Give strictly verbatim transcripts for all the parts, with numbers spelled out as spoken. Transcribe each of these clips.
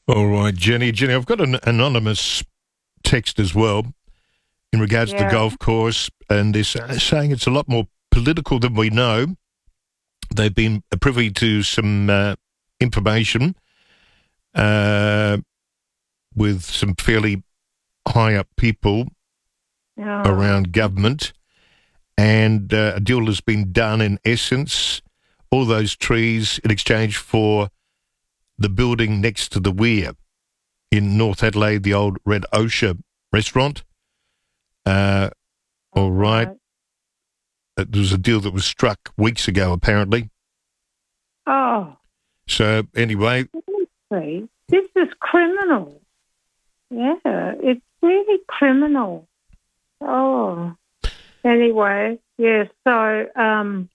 All right, Jenny. Jenny, I've got an anonymous text as well in regards to Yeah. the golf course, and they're sa- saying it's a lot more political than we know. They've been privy to some uh, information uh, with some fairly high-up people Oh. around government, and uh, a deal has been done in essence, all those trees in exchange for the building next to the weir in North Adelaide, the old Red Osha restaurant. Uh, all right. It was a deal that was struck weeks ago, apparently. Oh, So anyway, see, this is criminal. Yeah, it's really criminal. Oh, anyway, yeah. So, um,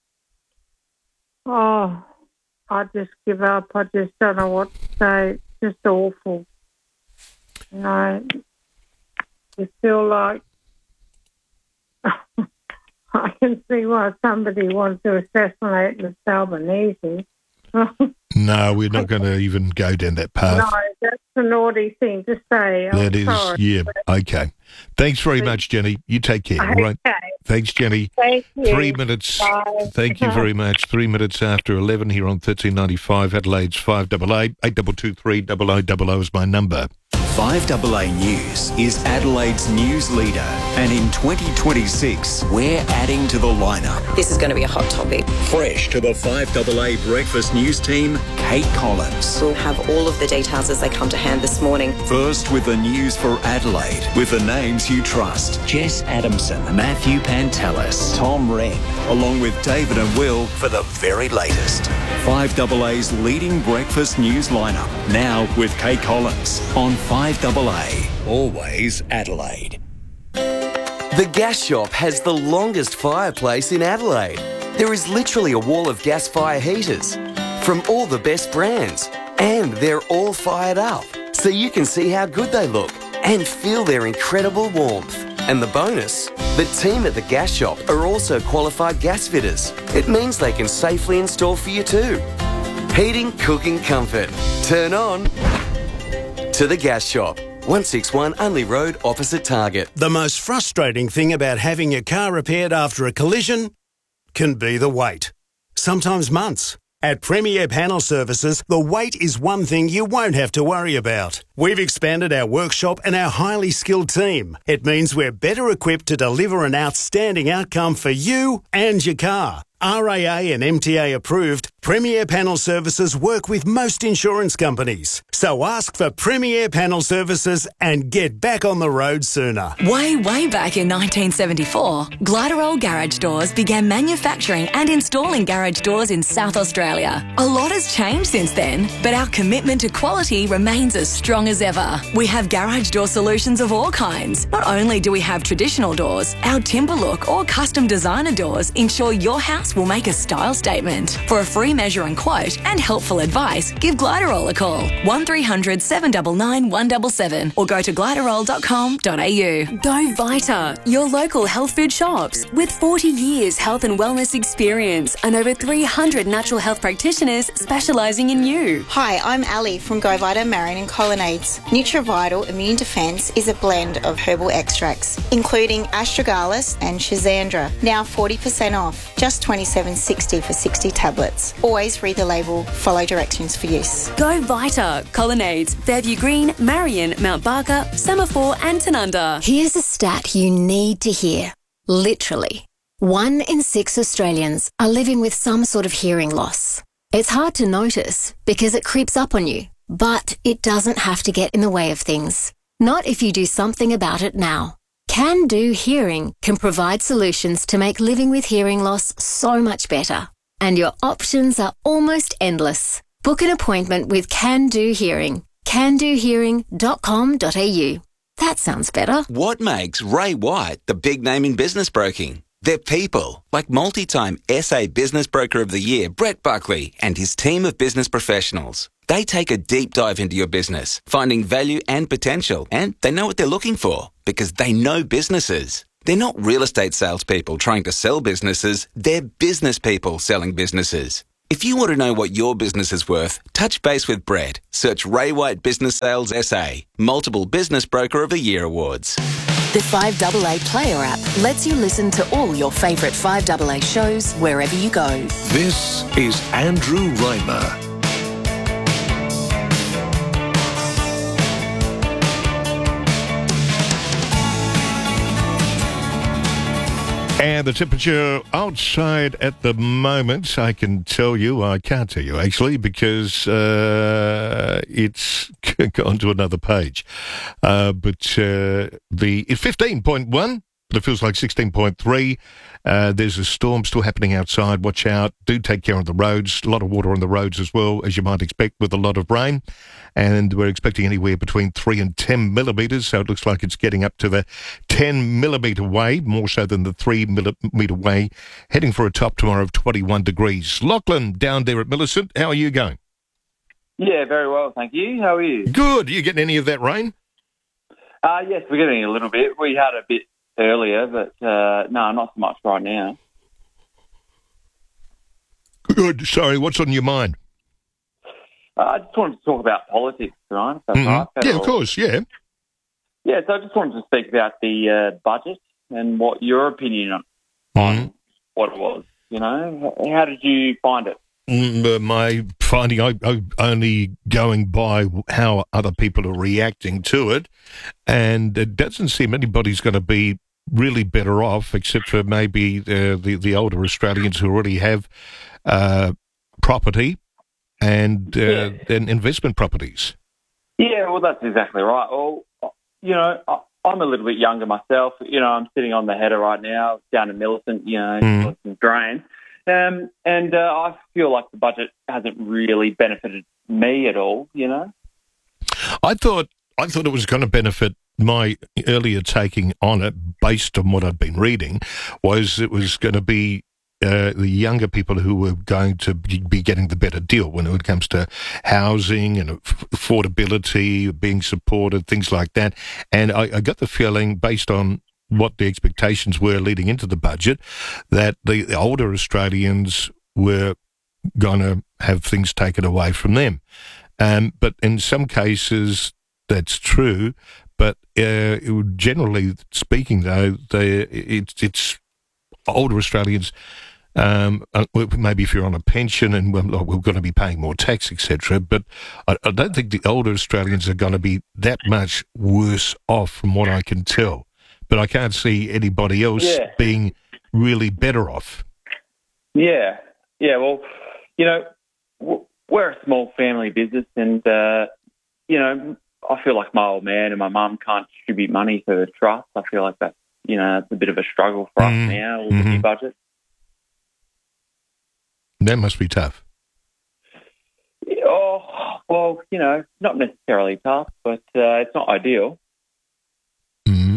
oh, I just give up. I just don't know what to say. It's just awful. You know, you feel like I can see why somebody wants to assassinate Mister Albanese. no, we're not going to even go down that path. No, that's a naughty thing to say. I'm That is, sorry. yeah, okay. Thanks very much, Jenny. You take care, all right? Okay. Thanks, Jenny. Thank you. Three minutes. Bye. Thank you very much. Three minutes after eleven here on thirteen ninety-five. Adelaide's five double eight eight double two three double o double o is my number. five A A News is Adelaide's news leader, and in twenty twenty-six, we're adding to the lineup. This is going to be a hot topic. Fresh to the five A A Breakfast News team, Kate Collins. We'll have all of the details as they come to hand this morning. First with the news for Adelaide, with the names you trust. Jess Adamson, Matthew Pantelis, Tom Wren, along with David and Will for the very latest. five A A's leading breakfast news lineup, now with Kate Collins on five A A, always Adelaide. The Gas Shop has the longest fireplace in Adelaide. There is literally a wall of gas fire heaters from all the best brands, and they're all fired up, so you can see how good they look and feel their incredible warmth. And the bonus, the team at the Gas Shop are also qualified gas fitters. It means they can safely install for you too. Heating, cooking, comfort. Turn on to the Gas Shop. one sixty-one Unley Road, opposite Target. The most frustrating thing about having your car repaired after a collision can be the wait. Sometimes months. At Premier Panel Services, the wait is one thing you won't have to worry about. We've expanded our workshop and our highly skilled team. It means we're better equipped to deliver an outstanding outcome for you and your car. R A A and M T A approved, Premier Panel Services work with most insurance companies. So ask for Premier Panel Services and get back on the road sooner. Way, way back in nineteen seventy-four, Gliderol Garage Doors began manufacturing and installing garage doors in South Australia. A lot has changed since then, but our commitment to quality remains as strong as ever. We have garage door solutions of all kinds. Not only do we have traditional doors, our timber look or custom designer doors ensure your house will make a style statement. For a free measure and quote and helpful advice, give Gliderol a call, one three hundred seven nine nine one seven seven, or go to gliderol dot com dot a u. Go Vita, your local health food shops. With forty years health and wellness experience and over three hundred natural health practitioners specialising in you. Hi, I'm Ali from Go Vita Marion and Colonnades. NutriVital Immune Defence is a blend of herbal extracts, including astragalus and schizandra. Now forty percent off, just twenty-seven sixty for sixty tablets. Always read the label, follow directions for use. Go Vita, Colonnades, Fairview Green, Marion, Mount Barker, Semaphore and Tanunda. Here's a stat you need to hear. Literally, one in six Australians are living with some sort of hearing loss. It's hard to notice because it creeps up on you, but it doesn't have to get in the way of things. Not if you do something about it now. Can Do Hearing can provide solutions to make living with hearing loss so much better. And your options are almost endless. Book an appointment with Can Do Hearing. can do hearing dot com dot a u. That sounds better. What makes Ray White the big name in business broking? They're people, like multi-time S A Business Broker of the Year, Brett Buckley, and his team of business professionals. They take a deep dive into your business, finding value and potential, and they know what they're looking for because they know businesses. They're not real estate salespeople trying to sell businesses, they're business people selling businesses. If you want to know what your business is worth, touch base with Brett. Search Ray White Business Sales S A. Multiple Business Broker of the Year awards. The five A A Player app lets you listen to all your favourite five A A shows wherever you go. This is Andrew Reimer. And the temperature outside at the moment, I can tell you, I can't tell you actually, because uh, it's gone to another page. Uh, but uh, the it's fifteen point one, but it feels like sixteen point three. Uh, there's a storm still happening outside. Watch out. Do take care of the roads. A lot of water on the roads as well, as you might expect with a lot of rain. And we're expecting anywhere between three and ten millimetres, so it looks like it's getting up to the ten millimetre way, more so than the three millimetre way, heading for a top tomorrow of twenty-one degrees. Lachlan, down there at Millicent, how are you going? Yeah, very well, thank you. How are you? Good. Are you getting any of that rain? Uh, yes, we're getting a little bit. We had a bit earlier, but uh, no, not so much right now. Good. Sorry, what's on your mind? Uh, I just wanted to talk about politics tonight. If that's Mm-hmm. right, Yeah, of course, yeah. Yeah, so I just wanted to speak about the uh, budget and what your opinion on, Mm-hmm. on what it was. You know, how did you find it? Mm, uh, my finding, I, I only going by how other people are reacting to it, and it doesn't seem anybody's going to be really better off, except for maybe uh, the the older Australians who already have uh, property and uh, Yeah. and investment properties. Yeah, well, that's exactly right. Well, you know, I, I'm a little bit younger myself. You know, I'm sitting on the header right now down in Millicent, you know, Mm. Millicent Drain. Um, and uh, I feel like the budget hasn't really benefited me at all, you know. I thought I thought it was going to benefit. My earlier taking on it, based on what I'd been reading, was it was going to be uh, the younger people who were going to be be getting the better deal when it comes to housing and affordability, being supported, things like that. And I, I got the feeling, based on what the expectations were leading into the budget, that the, the older Australians were going to have things taken away from them. Um, but in some cases, that's true. But uh, it would, generally speaking, though, they, it's, it's older Australians. Um, uh, maybe if you're on a pension and we're, we're going to be paying more tax, et cetera. But I, I don't think the older Australians are going to be that much worse off, from what I can tell. But I can't see anybody else Yeah. being really better off. Yeah, yeah. Well, you know, w- we're a small family business, and uh, you know, I feel like my old man and my mum can't distribute money to the trust. I feel like that's, you know, it's a bit of a struggle for Mm. us now with the new budget. That must be tough. Oh, well, you know, not necessarily tough, but uh, it's not ideal. Mm-hmm.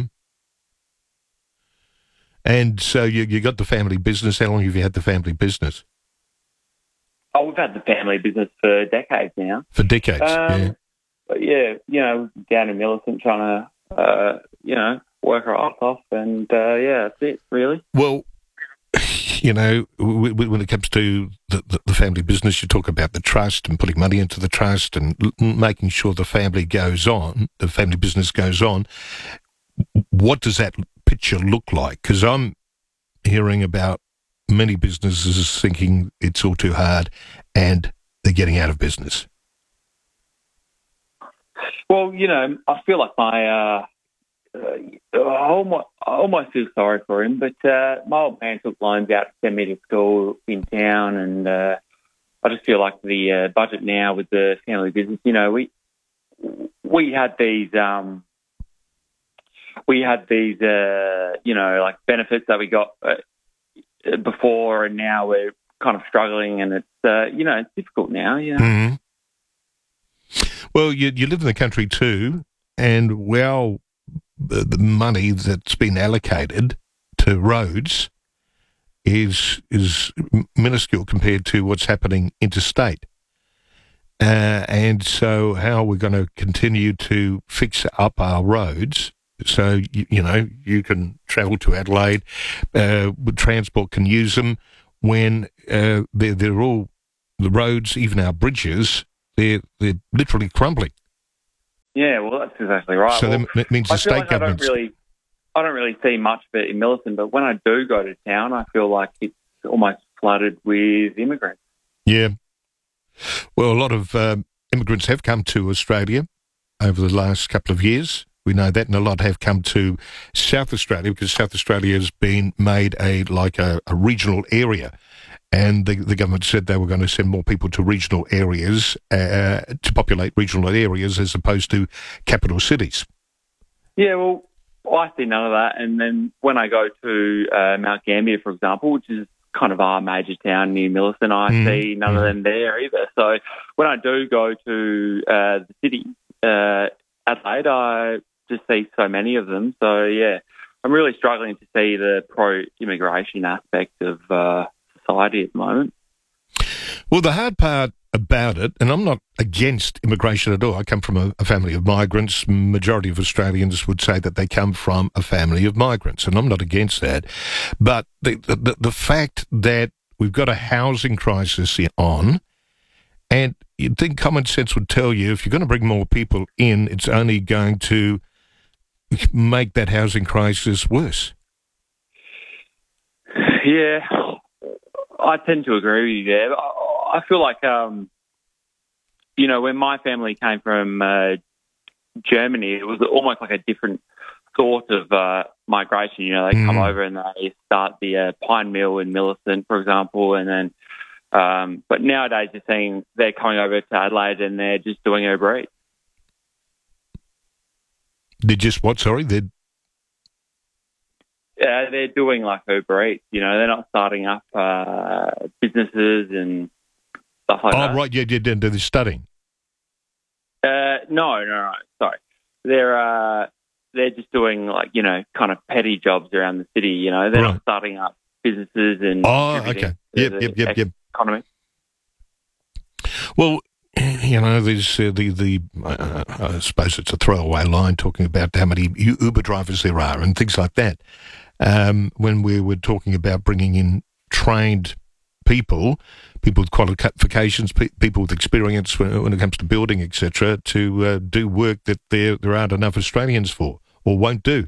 And so you you got the family business. How long have you had the family business? Oh, we've had the family business for decades now. For decades, Um, yeah. But yeah, you know, down in Millicent trying to, uh, you know, work our ass off, and uh, yeah, that's it, really. Well, you know, w- w- when it comes to the, the, the family business, you talk about the trust and putting money into the trust and l- making sure the family goes on, the family business goes on. What does that picture look like? Because I'm hearing about many businesses thinking it's all too hard and they're getting out of business. Well, you know, I feel like my, uh, uh, I almost, I almost feel sorry for him, but uh, my old man took loans out to send me to school in town, and uh, I just feel like the uh, budget now with the family business, you know, we we had these, um, we had these, uh, you know, like benefits that we got uh, before, and now we're kind of struggling, and it's, uh, you know, it's difficult now, you know. Mm-hmm. Well, you you live in the country too, and well, the, the money that's been allocated to roads is is minuscule compared to what's happening interstate. Uh, and so, how we're going to continue to fix up our roads so you, you know you can travel to Adelaide, uh, transport can use them when uh, they're they're all the roads, even our bridges, they're, they're literally crumbling. Yeah, well, that's exactly right. So well, that means the I feel state like I don't government's... really, I don't really see much of it in Millicent, but when I do go to town, I feel like it's almost flooded with immigrants. Yeah. Well, a lot of um, immigrants have come to Australia over the last couple of years. We know that, and a lot have come to South Australia because South Australia has been made a like a, a regional area. And the, the government said they were going to send more people to regional areas, uh, to populate regional areas as opposed to capital cities. Yeah, well, I see none of that. And then when I go to uh, Mount Gambier, for example, which is kind of our major town near Millicent, I mm. see none mm. of them there either. So when I do go to uh, the city, uh, Adelaide, I just see so many of them. So, yeah, I'm really struggling to see the pro-immigration aspect of uh, society at the moment. Well, the hard part about it, and I'm not against immigration at all. I come from a, a family of migrants. Majority of Australians would say that they come from a family of migrants, and I'm not against that. But the the, the fact that we've got a housing crisis on, and you'd think common sense would tell you if you're going to bring more people in, it's only going to make that housing crisis worse. Yeah, I tend to agree with you there. I feel like, um, you know, when my family came from uh, Germany, it was almost like a different sort of uh, migration. You know, they mm. come over and they start the uh, pine mill in Millicent, for example, and then, um, but nowadays you're seeing they're coming over to Adelaide and they're just doing Uber Eats. They're just what, sorry? They're... Uh, they're doing like Uber Eats, you know, they're not starting up uh, businesses and stuff like oh, that. Oh, right, yeah, yeah, they're studying. Uh, no, no, no, sorry. They're uh, they're just doing like, you know, kind of petty jobs around the city, you know. They're right. not starting up businesses and Oh, okay. Yep, yep, yep, yep. Economy. Well, you know, there's uh, the, the uh, I suppose it's a throwaway line talking about how many Uber drivers there are and things like that. Um, when we were talking about bringing in trained people, people with qualifications, pe- people with experience when, when it comes to building, et cetera, to uh, do work that there there aren't enough Australians for or won't do.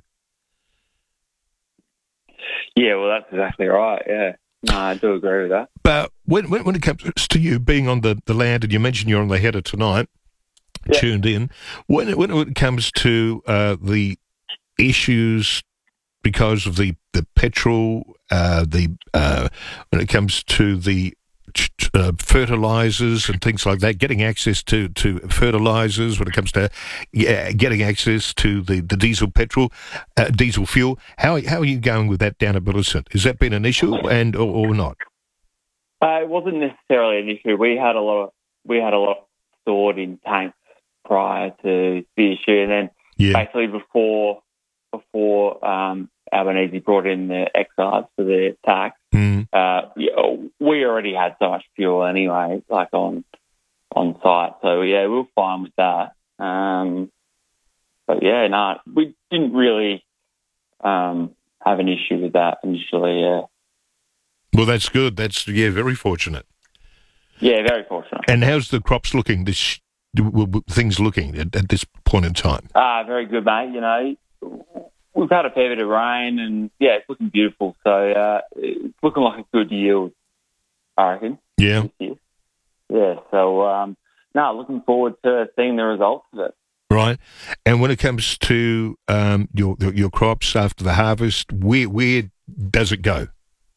Yeah, well, that's exactly right, yeah. No, I do agree with that. But when when, when it comes to you being on the, the land, and you mentioned you're on the header tonight, yeah. tuned in, when it, when it comes to uh, the issues because of the, the petrol, uh, the uh, when it comes to the uh, fertilisers and things like that, getting access to, to fertilisers, when it comes to yeah, getting access to the, the diesel petrol, uh, diesel fuel, how how are you going with that down at Millicent? Has that been an issue and or, or not? Uh, it wasn't necessarily an issue. We had a lot of we had a lot stored in tanks prior to the issue, and then yeah. basically before before um, Albanese brought in the excise for the tax, mm. uh, yeah, we already had so much fuel anyway, like on on site. So yeah, we were fine with that. Um, but yeah, no, we didn't really um, have an issue with that initially. Yeah. Well, that's good. That's yeah, very fortunate. Yeah, very fortunate. And how's the crops looking? This things looking at, at this point in time? Ah, very good, mate. You know, we've had a fair bit of rain, and yeah, it's looking beautiful. So uh, it's looking like a good yield, I reckon. Yeah. Yeah. So um, no, looking forward to seeing the results of it. Right. And when it comes to um, your your crops after the harvest, where where does it go?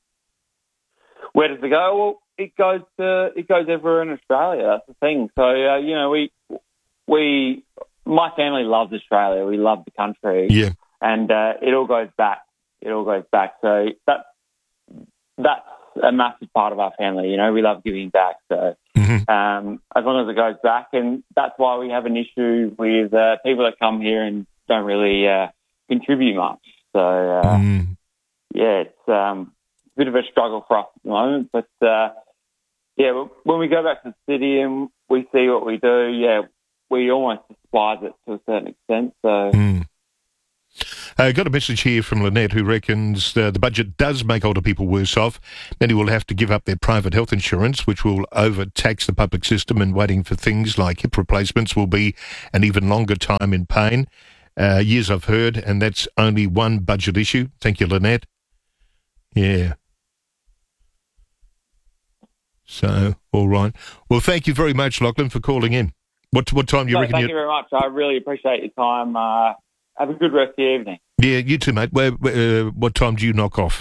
Where does it go? Well, it goes to, it goes everywhere in Australia. That's the thing. So uh, you know, we we my family loves Australia. We love the country. Yeah. And uh, it all goes back. It all goes back. So that that's a massive part of our family. You know, we love giving back. So mm-hmm. um, as long as it goes back, and that's why we have an issue with uh, people that come here and don't really uh, contribute much. So uh, mm. yeah, it's um, a bit of a struggle for us at the moment. But uh, yeah, when we go back to the city and we see what we do, yeah, we almost despise it to a certain extent. So. Mm. I uh, got a message here from Lynette who reckons uh, the budget does make older people worse off. Many will have to give up their private health insurance, which will overtax the public system, and waiting for things like hip replacements will be an even longer time in pain. Uh, years I've heard, and that's only one budget issue. Thank you, Lynette. Yeah. So, all right. Well, thank you very much, Lachlan, for calling in. What what time do you so, reckon? Thank you'd... you very much. I really appreciate your time. Uh, have a good rest of the evening. Yeah, you too, mate. Where, where, uh, what time do you knock off?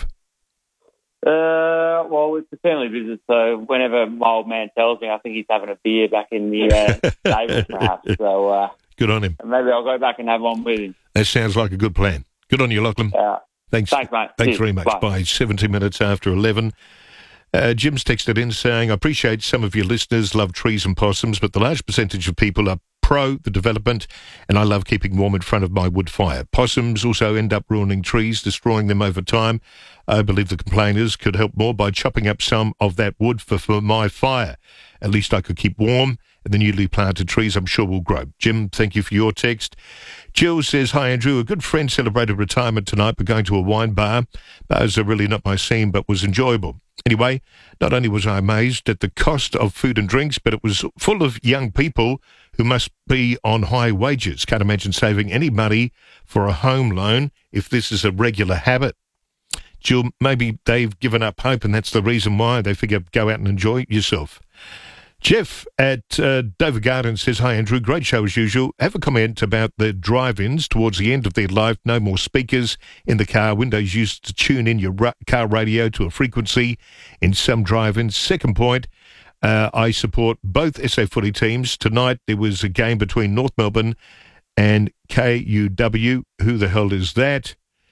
Uh, well, it's a family visit, so whenever my old man tells me, I think he's having a beer back in the uh, stable, perhaps. So uh, good on him. Maybe I'll go back and have one with him. That sounds like a good plan. Good on you, Lachlan. Uh, thanks, thanks, mate. Thanks Cheers. very much. Bye. Bye. seventy minutes after eleven. Uh, Jim's texted in saying, I appreciate some of your listeners love trees and possums, but the large percentage of people are pro the development, and I love keeping warm in front of my wood fire. Possums also end up ruining trees, destroying them over time. I believe the complainers could help more by chopping up some of that wood for, for my fire. At least I could keep warm, and the newly planted trees I'm sure will grow. Jim, thank you for your text. Jill says, hi Andrew, a good friend celebrated retirement tonight by going to a wine bar. Bars are really not my scene, but was enjoyable. Anyway, not only was I amazed at the cost of food and drinks, but it was full of young people who must be on high wages. Can't imagine saving any money for a home loan if this is a regular habit. Jill, maybe they've given up hope and that's the reason why. They figure go out and enjoy yourself. Jeff at uh, Dover Garden says, hi Andrew, great show as usual. Have a comment about the drive-ins towards the end of their life. No more speakers in the car. Windows used to tune in your ra- car radio to a frequency in some drive-ins. Second point, uh, I support both S A footy teams. Tonight there was a game between North Melbourne and K U W. Who the hell is that?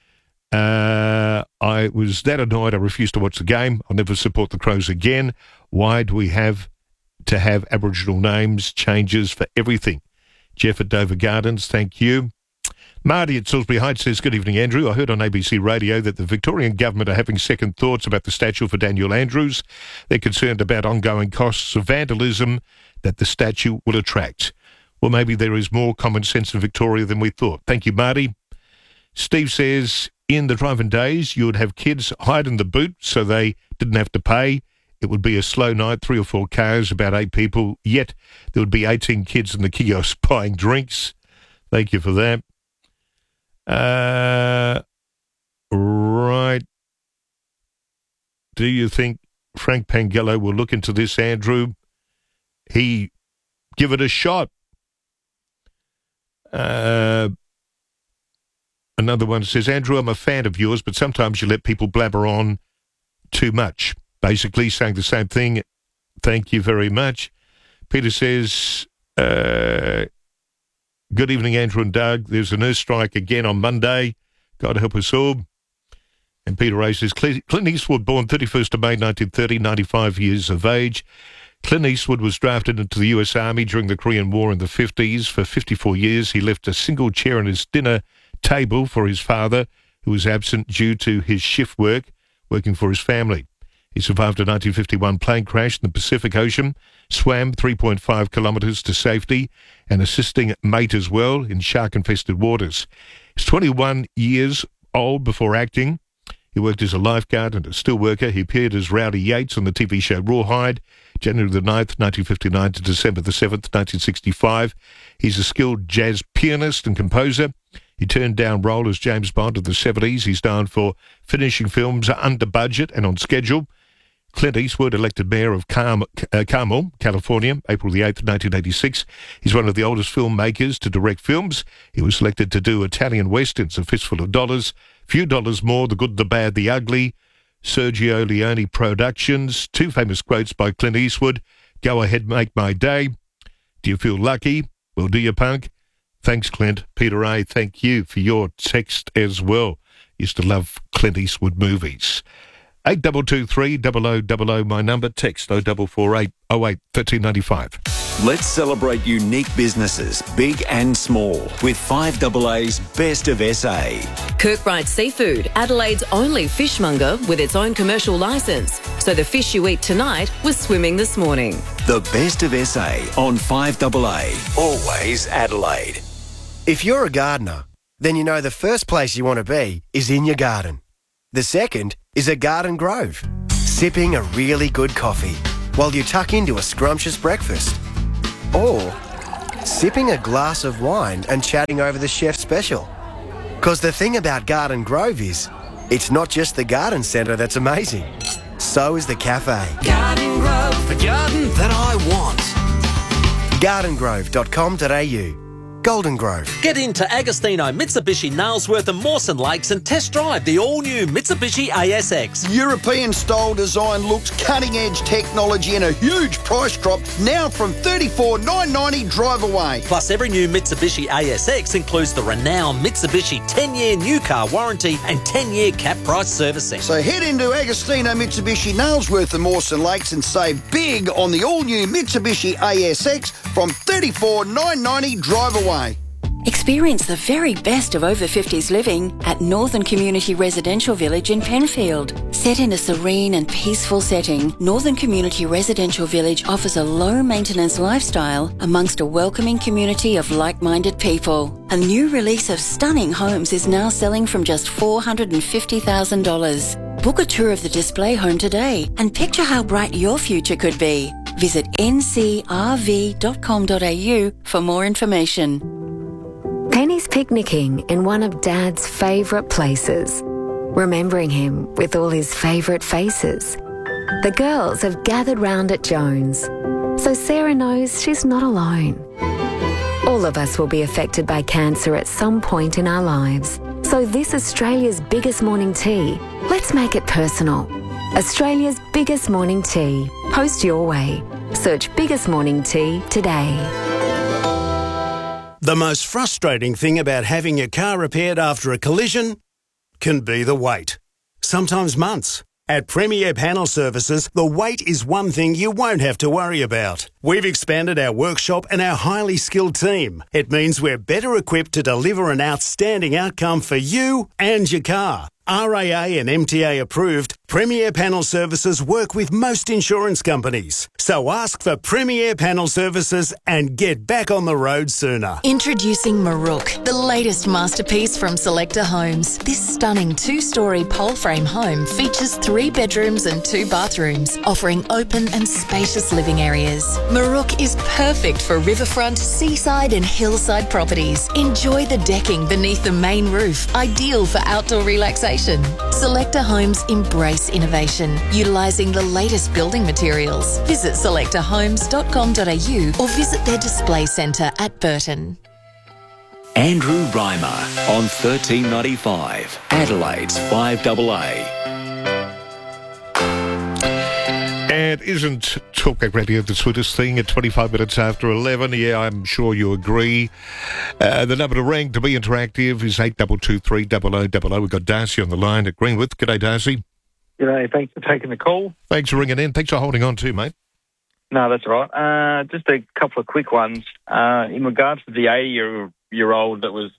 Uh, I was that annoyed I refused to watch the game. I'll never support the Crows again. Why do we have to have Aboriginal names changes for everything? Jeff at Dover Gardens, thank you. Marty at Salisbury Heights says, good evening, Andrew. I heard on A B C Radio that the Victorian government are having second thoughts about the statue for Daniel Andrews. They're concerned about ongoing costs of vandalism that the statue will attract. Well, maybe there is more common sense in Victoria than we thought. Thank you, Marty. Steve says, in the driving days, you would have kids hide in the boot so they didn't have to pay. It would be a slow night, three or four cars, about eight people, yet there would be eighteen kids in the kiosk buying drinks. Thank you for that. Uh, right. Do you think Frank Pangello will look into this, Andrew? He give it a shot. Uh, another one says, Andrew, I'm a fan of yours, but sometimes you let people blabber on too much. Basically saying the same thing. Thank you very much. Peter says, uh, good evening, Andrew and Doug. There's a nurse strike again on Monday. God help us all. And Peter Ray says, Clint Eastwood, born thirty-first of May nineteen thirty, ninety-five years of age. Clint Eastwood was drafted into the U S Army during the Korean War in the fifties. For fifty-four years, he left a single chair on his dinner table for his father, who was absent due to his shift work, working for his family. He survived a nineteen fifty-one plane crash in the Pacific Ocean, swam three point five kilometres to safety, and assisting mate as well in shark-infested waters. He's twenty-one years old before acting. He worked as a lifeguard and a steelworker. He appeared as Rowdy Yates on the T V show Rawhide, January the ninth, nineteen fifty-nine to December the seventh, nineteen sixty-five. He's a skilled jazz pianist and composer. He turned down role as James Bond in the seventies. He's known for finishing films under budget and on schedule. Clint Eastwood, elected mayor of Carm- uh, Carmel, California, April the eighth, nineteen eighty-six. He's one of the oldest filmmakers to direct films. He was selected to do Italian westerns, A Fistful of Dollars, Few Dollars More, The Good, the Bad, the Ugly, Sergio Leone Productions. Two famous quotes by Clint Eastwood. Go ahead, make my day. Do you feel lucky? Well, do you, punk? Thanks, Clint. Peter A., thank you for your text as well. Used to love Clint Eastwood movies. eight two two three, zero zero zero zero, my number. Text oh four four eight, oh eight, one three nine five. Let's celebrate unique businesses, big and small, with five A A's Best of S A. Kirkbride Seafood, Adelaide's only fishmonger with its own commercial licence. So the fish you eat tonight was swimming this morning. The Best of S A on five A A. Always Adelaide. If you're a gardener, then you know the first place you want to be is in your garden. The second is a garden grove, sipping a really good coffee while you tuck into a scrumptious breakfast. Or sipping a glass of wine and chatting over the chef's special. Because the thing about Garden Grove is, it's not just the garden centre that's amazing. So is the cafe. Garden Grove, the garden that I want. garden grove dot com dot a u. Golden Grove. Get into Agostino, Mitsubishi, Nailsworth and Mawson Lakes and test drive the all-new Mitsubishi A S X. European-style design looks, cutting-edge technology and a huge price drop, now from thirty-four thousand nine hundred ninety dollars drive away. Plus, every new Mitsubishi A S X includes the renowned Mitsubishi ten-year new car warranty and ten-year cap price servicing. So head into Agostino, Mitsubishi, Nailsworth and Mawson Lakes and save big on the all-new Mitsubishi A S X from thirty-four thousand nine hundred ninety dollars drive away. Experience the very best of over fifties living at Northern Community Residential Village in Penfield. Set in a serene and peaceful setting, Northern Community Residential Village offers a low-maintenance lifestyle amongst a welcoming community of like-minded people. A new release of stunning homes is now selling from just four hundred fifty thousand dollars. Book a tour of the display home today and picture how bright your future could be. Visit n c r v dot com dot a u for more information. Penny's picnicking in one of Dad's favourite places, remembering him with all his favourite faces. The girls have gathered round at Jones, so Sarah knows she's not alone. All of us will be affected by cancer at some point in our lives, so this Australia's biggest morning tea, let's make it personal. Australia's biggest morning tea. Post your way. Search Biggest Morning Tea today. The most frustrating thing about having your car repaired after a collision can be the wait. Sometimes months. At Premier Panel Services, the wait is one thing you won't have to worry about. We've expanded our workshop and our highly skilled team. It means we're better equipped to deliver an outstanding outcome for you and your car. R A A and M T A approved, Premier Panel Services work with most insurance companies. So ask for Premier Panel Services and get back on the road sooner. Introducing Marook, the latest masterpiece from Selector Homes. This stunning two-storey pole frame home features three bedrooms and two bathrooms, offering open and spacious living areas. Marook is perfect for riverfront, seaside and hillside properties. Enjoy the decking beneath the main roof, ideal for outdoor relaxation. Selector Homes embrace innovation, utilising the latest building materials. Visit selector homes dot com dot a u or visit their display centre at Burton. Andrew Reimer on thirteen ninety-five, Adelaide's five A A. And isn't Talkback Radio the sweetest thing at twenty-five minutes after eleven? Yeah, I'm sure you agree. Uh, the number to ring to be interactive is eight two two three zero zero zero zero. We've got Darcy on the line at Greenwith. G'day, Darcy. G'day, thanks for taking the call. Thanks for ringing in. Thanks for holding on too, mate. No, that's all right. Uh, just a couple of quick ones. Uh, in regards to the eighty-year-old that was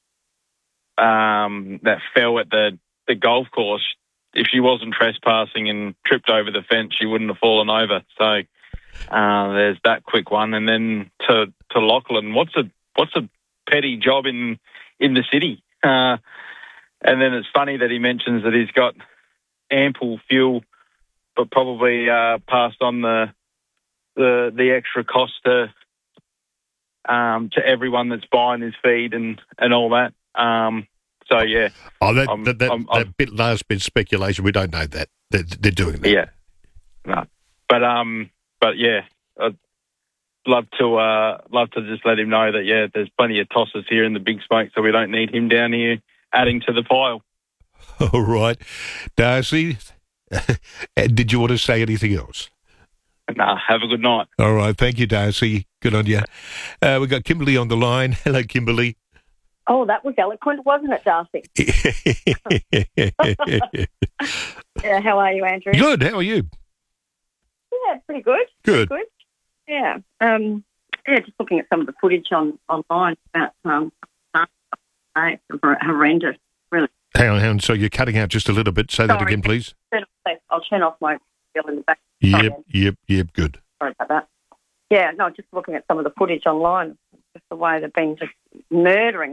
um, that fell at the, the golf course, if she wasn't trespassing and tripped over the fence, she wouldn't have fallen over. So uh, there's that quick one. And then to to Lachlan, what's a what's a petty job in in the city? Uh, and then it's funny that he mentions that he's got ample fuel, but probably uh, passed on the the the extra cost to um, to everyone that's buying his feed and, and all that. Um, so yeah. Oh, that I'm, that, that, I'm, that I'm, bit last bit speculation. We don't know that they're, they're doing that. Yeah. No. But um. But yeah. I'd love to uh love to just let him know that yeah, there's plenty of tosses here in the Big Smoke, so we don't need him down here adding to the pile. All right, Darcy. Did you want to say anything else? Nah, have a good night. All right, thank you, Darcy. Good on you. Uh, we've got Kimberly on the line. Hello, Kimberly. Oh, that was eloquent, wasn't it, Darcy? Yeah, how are you, Andrew? Good, how are you? Yeah, pretty good. Good. Good. Yeah. Um, yeah, just looking at some of the footage on online about um, horrendous, really. Hang on, hang on. So you're cutting out just a little bit. Say Sorry. that again, please. I'll turn off my bill in the back. Yep, Sorry. yep, yep, good. Sorry about that. Yeah, no, just looking at some of the footage online, just the way they've been just murdering this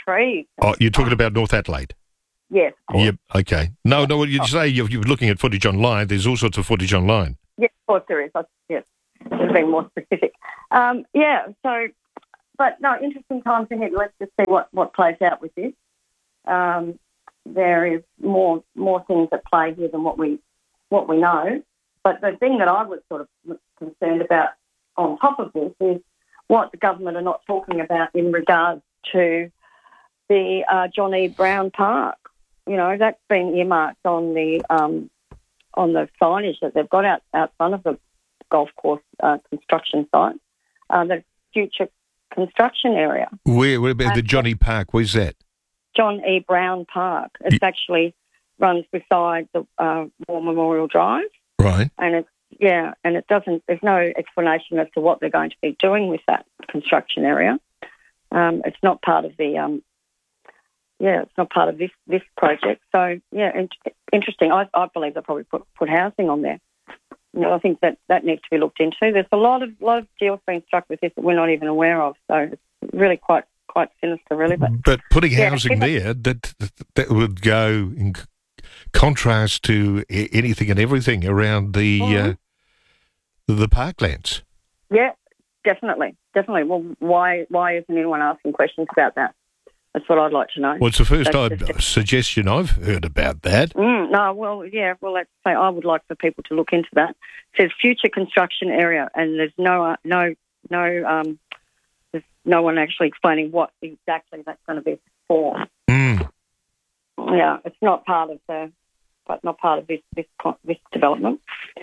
trees. Oh, you're talking about North Adelaide? Yes. Yep, okay. No, no, you say you're, you're looking at footage online. There's all sorts of footage online. Yes, of course there is. I, yes, there's been more specific. Um, yeah, so, but no, interesting times ahead. Let's just see what, what plays out with this. Um, there is more more things at play here than what we what we know. But the thing that I was sort of concerned about on top of this is what the government are not talking about in regards to the uh, John E. Brown Park. You know, that's been earmarked on the um, on the signage that they've got out, out front of the golf course uh, construction site, uh, the future construction area. Where, where about the Johnny Park? Where's that? John E. Brown Park. It actually runs beside the uh, War Memorial Drive. Right. And it's, yeah, and it doesn't, there's no explanation as to what they're going to be doing with that construction area. Um, it's not part of the, um, yeah, it's not part of this, this project. So, yeah, in, interesting. I, I believe they'll probably put, put housing on there. You know, I think that, that needs to be looked into. There's a lot of lot of deals being struck with this that we're not even aware of. So it's really quite quite sinister, really. But, but putting yeah, housing there, that that would go in contrast to anything and everything around the mm-hmm. uh, the parklands. Yeah, definitely, definitely. Well, why why isn't anyone asking questions about that? That's what I'd like to know. Well, it's the first That's time just, suggestion I've heard about that. Mm, no, well, yeah, well, let's say I would like for people to look into that. It says future construction area, and there's no, uh, no, no, um, there's no one actually explaining what exactly that's going to be for. Mm. Yeah, it's not part of the, but not part of this this this development.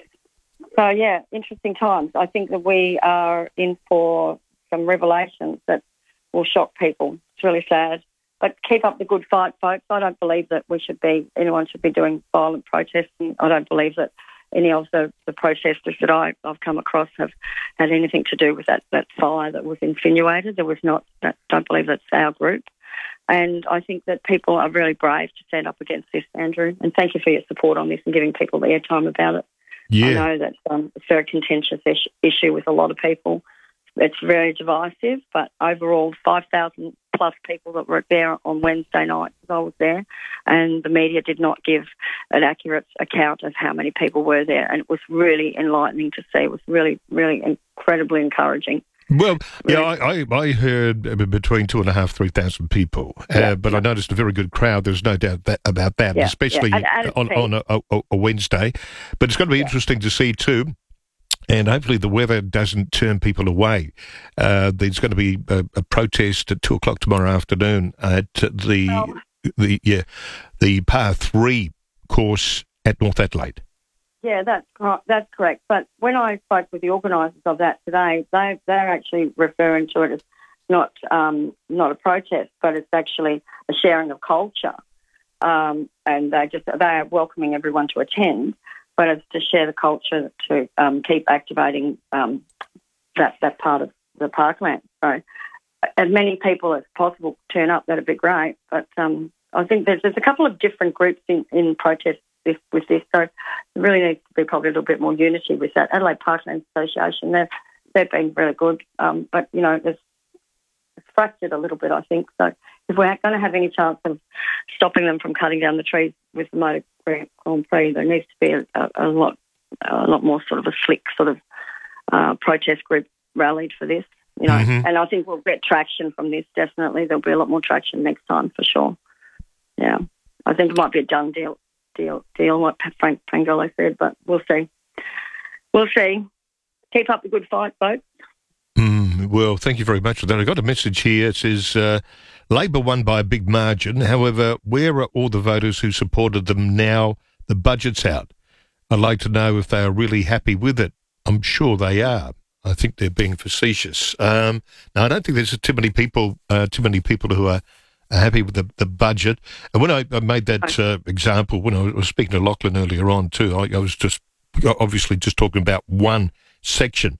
So yeah, interesting times. I think that we are in for some revelations that will shock people. It's really sad. But keep up the good fight, folks. I don't believe that we should be, anyone should be doing violent protesting. I don't believe that any of the, the protesters that I, I've come across have had anything to do with that, that fire that was insinuated. There was not, I don't believe that's our group. And I think that people are really brave to stand up against this, Andrew. And thank you for your support on this and giving people the airtime about it. Yeah. I know that um, it's a very contentious ish- issue with a lot of people. It's very divisive, but overall, five thousand plus people that were there on Wednesday night as I was there, and the media did not give an accurate account of how many people were there, and it was really enlightening to see. It was really, really incredibly encouraging. Well, yeah, I, I, I heard between two and a half, three thousand people, uh, yeah, but yeah. I noticed a very good crowd. There's no doubt that, about that, yeah, especially yeah. And, and on, on a, a, a Wednesday. But it's going to be yeah. interesting to see too. And hopefully the weather doesn't turn people away. Uh, there's going to be a, a protest at two o'clock tomorrow afternoon at the oh. the yeah the par three course at North Adelaide. Yeah, that's that's correct. But when I spoke with the organisers of that today, they they're actually referring to it as not um, not a protest, but it's actually a sharing of culture, um, and they just they are welcoming everyone to attend. But it's to share the culture, to um, keep activating um, that that part of the parkland. So as many people as possible turn up, that'd be great. But um, I think there's, there's a couple of different groups in, in protest this, with this, so there really needs to be probably a little bit more unity with that. Adelaide Parkland Association, they've, they've been really good, um, but, you know, it's, it's fractured a little bit, I think. So if we're going to have any chance of stopping them from cutting down the trees with the motor Grand Prix, there needs to be a, a, a lot a lot more sort of a slick sort of uh, protest group rallied for this, you know. Mm-hmm. And I think we'll get traction from this, definitely. There'll be a lot more traction next time for sure. Yeah. I think it might be a done deal, deal, deal like Frank Pangolo said, but we'll see. We'll see. Keep up the good fight, folks. Mm, well, thank you very much for that. I got a message here. It says, uh, Labor won by a big margin. However, where are all the voters who supported them now the budget's out? I'd like to know if they are really happy with it. I'm sure they are. I think they're being facetious. Um, now, I don't think there's too many people, uh, too many people who are happy with the, the budget. And when I, I made that uh, example, when I was speaking to Lachlan earlier on too, I, I was just obviously just talking about one section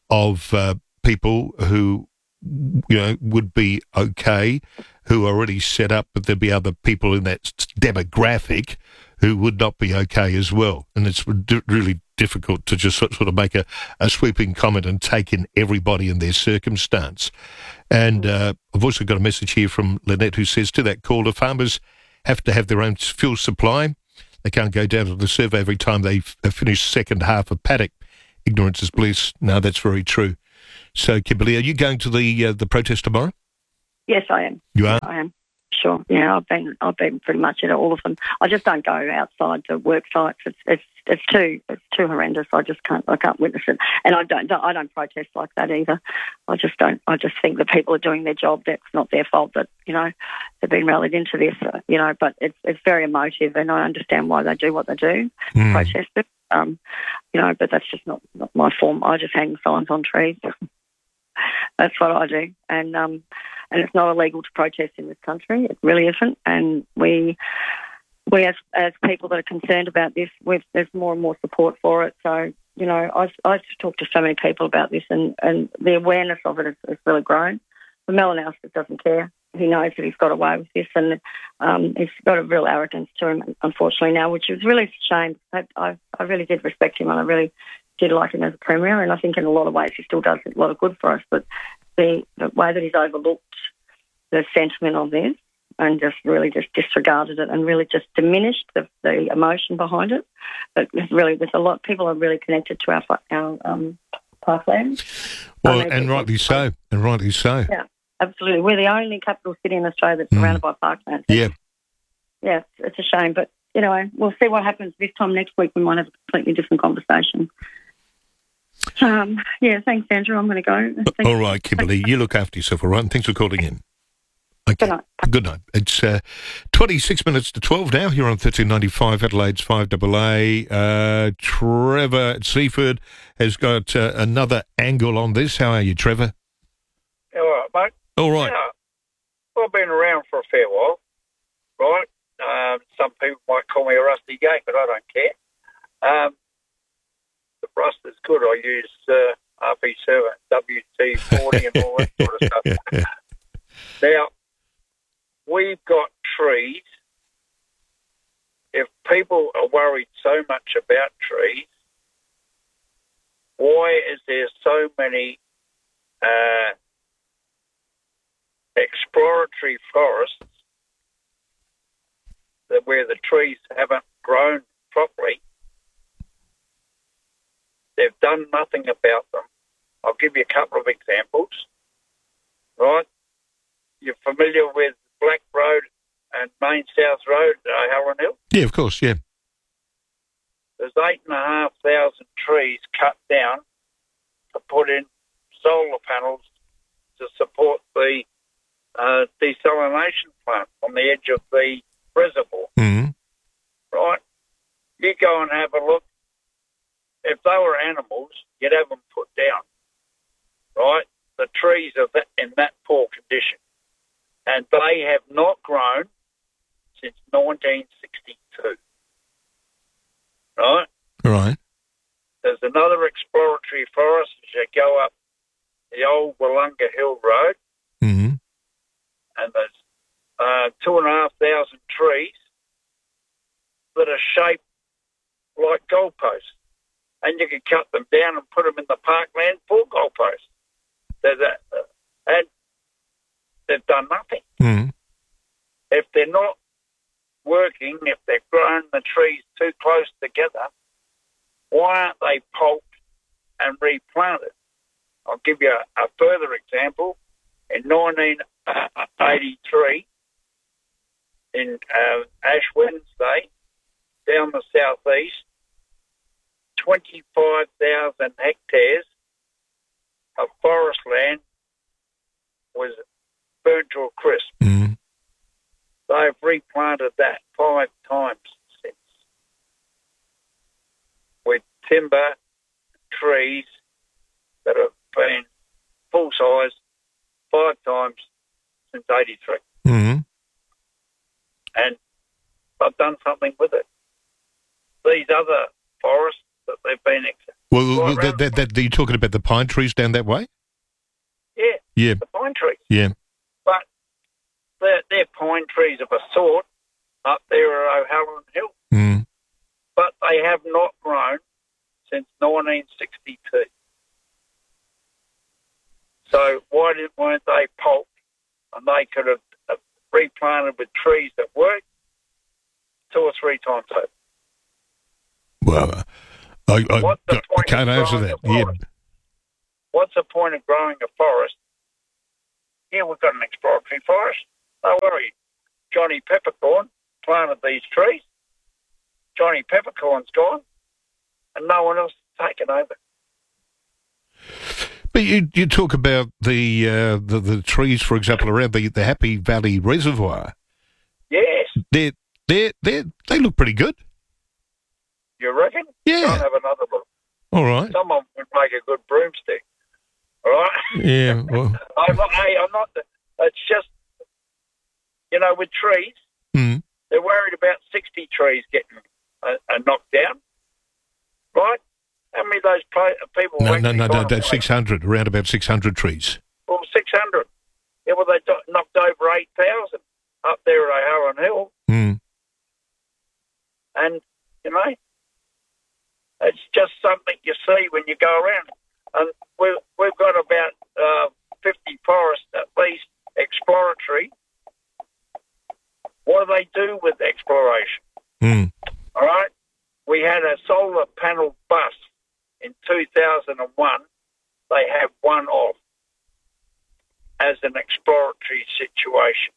of uh, people who, you know, would be okay, who are already set up, but there'd be other people in that demographic who would not be okay as well. And it's really difficult to just sort sort of make a, a sweeping comment and take in everybody in their circumstance. And uh, I've also got a message here from Lynette who says to that caller, farmers have to have their own fuel supply. They can't go down to the survey every time they f- finish second half of paddock. Ignorance is bliss. No, that's very true. So, Kimberly, are you going to the uh, the protest tomorrow? Yes, I am. You are? I am. Sure. Yeah, I've been I've been pretty much at all of them. I just don't go outside to work sites. It's it's it's too it's too horrendous. I just can't I can't witness it. And I don't I don't protest like that either. I just don't. I just think that people are doing their job. That's not their fault that, you know, they've been rallied into this. Uh, you know, but it's it's very emotive, and I understand why they do what they do, mm. protest it. Um, you know, but that's just not, not my form. I just hang signs on trees. That's what I do, and um, and it's not illegal to protest in this country. It really isn't, and we we as as people that are concerned about this, we've, there's more and more support for it. So, you know, I've I've talked to so many people about this, and, and the awareness of it has, has really grown. But Melon Alston doesn't care. He knows that he's got away with this, and um, he's got a real arrogance to him, unfortunately now, which is really a shame. I, I, I really did respect him, and I really did like him as a Premier, and I think in a lot of ways he still does a lot of good for us. But the, the way that he's overlooked the sentiment of this and just really just disregarded it and really just diminished the, the emotion behind it. But it's really, there's a lot, people are really connected to our, our um, parkland. Well, and rightly so, and rightly so. Yeah. Absolutely. We're the only capital city in Australia that's Mm. surrounded by parklands. Yeah. Yeah, it's, it's a shame. But, you know, we'll see what happens this time next week. We might have a completely different conversation. Um, yeah, thanks, Andrew. I'm going to go. Thanks. All right, Kimberly, you look after yourself, all right? And thanks for calling in. Okay. Good night. Good night. It's uh, twenty-six minutes to twelve now here on thirteen ninety-five, Adelaide's five A A. Uh, Trevor at Seaford has got uh, another angle on this. How are you, Trevor? All right, mate. All right. Yeah, I've been around for a fair while, right? Um, some people might call me a rusty gate, but I don't care. Um, the rust is good. I use uh, R P seven, W T forty and all that sort of stuff. Now, we've got trees. If people are worried so much about trees, why is there so many uh, exploratory forests that where the trees haven't grown properly? They've done nothing about them. I'll give you a couple of examples. Right? You're familiar with Black Road and Main South Road, uh, Helen Hill? Yeah, of course, yeah. There's eight and a half thousand trees cut down to put in solar panels to support the uh, desalination plant on the edge of the reservoir. Mm-hmm. Right? You go and have a look. If they were animals, you'd have them put down. Right? The trees are that, in that poor condition. And they have not grown since nineteen sixty-two. Right? Right. There's another exploratory forest as you go up the old Wollonga Hill Road. Mm-hmm. And there's uh, two and a half thousand trees that are shaped like goalposts. And you can cut them down and put them in the parkland for goalposts. They're that, uh, and they've done nothing. Mm-hmm. If they're not working, if they've grown the trees too close together, why aren't they pulped and replanted? I'll give you a, a further example. In nineteen eighty-three, in uh, Ash Wednesday, down the southeast, twenty-five thousand hectares of forest land was burnt to a crisp. Mm-hmm. They've replanted that five times since with timber, trees that have been full size five times since eighty-three. Mm-hmm. And I've done something with it. These other forests that they've been... Ex- Well, right that, that, that, you're talking about the pine trees down that way? Yeah. Yeah. The pine trees. Yeah. But they're, they're pine trees of a sort up there at O'Halloran Hill. Mm. But they have not grown since nineteen sixty-two. So why didn't, weren't they pulped and they could have uh, replanted with trees that work two or three times over? Well, I, I, I, I can't answer that. Yeah. What's the point of growing a forest? Yeah, we've got an exploratory forest. No worry. Johnny Peppercorn planted these trees. Johnny Peppercorn's gone, and no one else has taken over. But you you talk about the uh, the, the trees, for example, around the, the Happy Valley Reservoir. Yes. They they they they look pretty good. You reckon? Yeah. I'll have another look. All right. Someone would make a good broomstick. All right? Yeah. Well. I'm not, hey, I'm not, it's just, you know, with trees, mm. they're worried about sixty trees getting uh, uh, knocked down. Right? How many of those pla- people... No, no, no, no, that's six hundred, around about six hundred trees. Well, six hundred. Yeah, well, they do- knocked over eight thousand up there at O'Halloran Hill. Mm. And, you know, it's just something you see when you go around. And we've, we've got about uh, fifty forests, at least, exploratory. What do they do with exploration? Mm. All right? We had a solar panel bus in two thousand one. They have one off as an exploratory situation.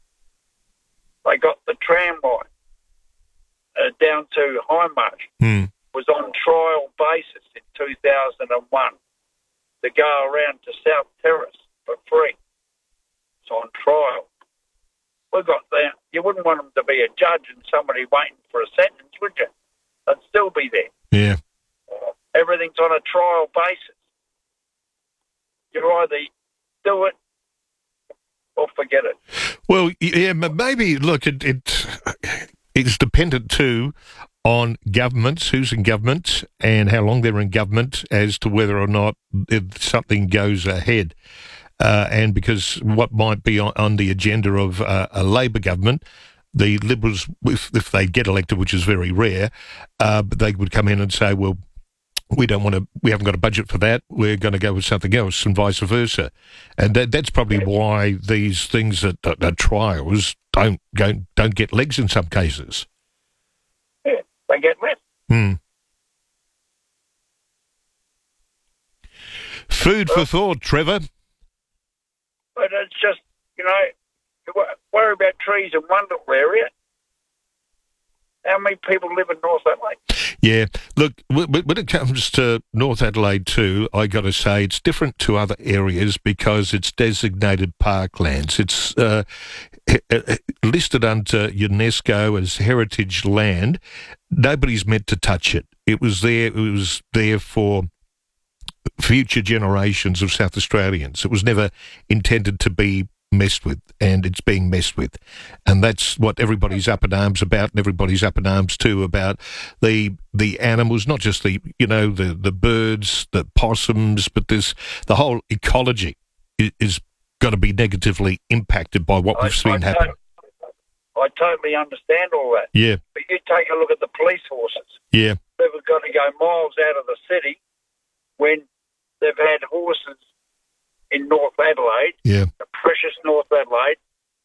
They got the tram line uh, down to Highmarsh. Mm. Was on trial basis in two thousand one to go around to South Terrace for free. It's on trial. We've got that. You wouldn't want them to be a judge and somebody waiting for a sentence, would you? They'd still be there. Yeah. Everything's on a trial basis. You either do it or forget it. Well, yeah, but maybe, look, it, it it's dependent too on governments, who's in government and how long they're in government as to whether or not if something goes ahead. Uh, and because what might be on, on the agenda of uh, a Labor government, the Liberals, if, if they get elected, which is very rare, uh, but they would come in and say, well, we don't want to, we haven't got a budget for that, we're going to go with something else, and vice versa. And that, that's probably why these things that are, are trials don't, go, don't get legs in some cases. Yeah, they get left. Hmm. Food for thought, Trevor. But it's just, you know, you worry about trees in one little area. How many people live in North Adelaide? Yeah, look, when it comes to North Adelaide too, I got to say it's different to other areas because it's designated parklands. It's uh, listed under UNESCO as heritage land. Nobody's meant to touch it. It was there. It was there for future generations of South Australians. It was never intended to be messed with, and it's being messed with, and that's what everybody's up in arms about, and everybody's up in arms too about the the animals, not just the you know the the birds, the possums, but this the whole ecology is, is going to be negatively impacted by what I, we've seen I happen. Totally, I totally understand all that. Yeah, but you take a look at the police horses. Yeah, They've got to go miles out of the city when they've had horses in North Adelaide, yeah, the precious North Adelaide,